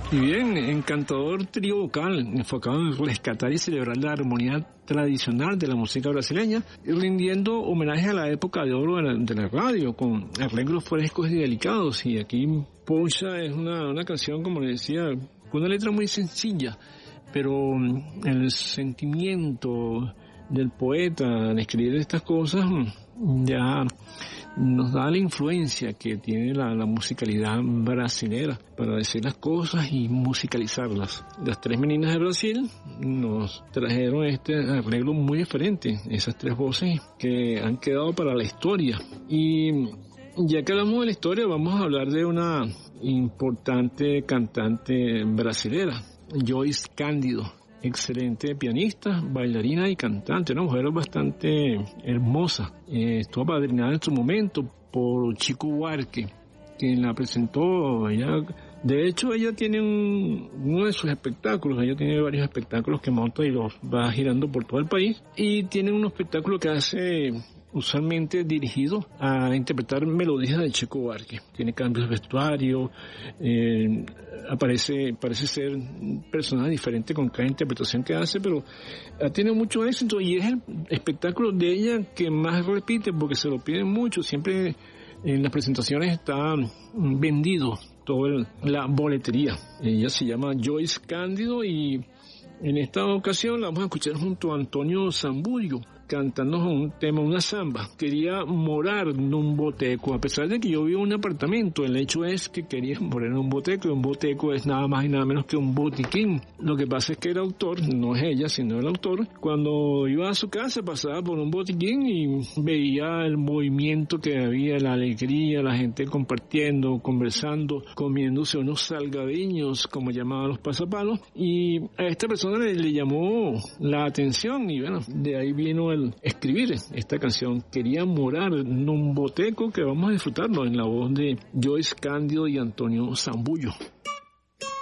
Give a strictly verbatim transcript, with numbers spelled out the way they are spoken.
Y bien, encantador trío vocal enfocado en rescatar y celebrar la armonía tradicional de la música brasileña, rindiendo homenaje a la época de oro de la, de la radio, con arreglos frescos y delicados. Y aquí Poxa es una, una canción, como le decía, con una letra muy sencilla, pero el sentimiento del poeta al escribir estas cosas ya nos da la influencia que tiene la, la musicalidad brasilera para decir las cosas y musicalizarlas. Las tres meninas de Brasil nos trajeron este arreglo muy diferente, esas tres voces que han quedado para la historia. Y ya que hablamos de la historia, vamos a hablar de una importante cantante brasilera, Joyce Cândido. Excelente pianista, bailarina y cantante, una mujer bastante hermosa. Eh, estuvo apadrinada en su momento por Chico Buarque, quien la presentó. Ella, de hecho, ella tiene un, uno de sus espectáculos, ella tiene varios espectáculos que monta y los va girando por todo el país, y tiene un espectáculo que hace usualmente dirigido a interpretar melodías de Chico Buarque. Tiene cambios de vestuario, eh, aparece, parece ser un personaje diferente con cada interpretación que hace, pero ha tenido mucho éxito y es el espectáculo de ella que más repite porque se lo piden mucho. Siempre en las presentaciones está vendido toda la boletería. Ella se llama Joyce Cândido y en esta ocasión la vamos a escuchar junto a Antonio Zambuyo, cantando un tema, una samba. Quería morar en un boteco, a pesar de que yo vivo en un apartamento. El hecho es que quería morar en un boteco, y un boteco es nada más y nada menos que un botiquín. Lo que pasa es que el autor, no es ella, sino el autor, cuando iba a su casa pasaba por un botiquín y veía el movimiento que había, la alegría, la gente compartiendo, conversando, comiéndose unos salgadiños, como llamaban los pasapalos, y a esta persona le, le llamó la atención y bueno, de ahí vino el escribir esta canción. Quería morar en un boteco, que vamos a disfrutarlo en la voz de Joyce Cândido y Antonio Zambuyo.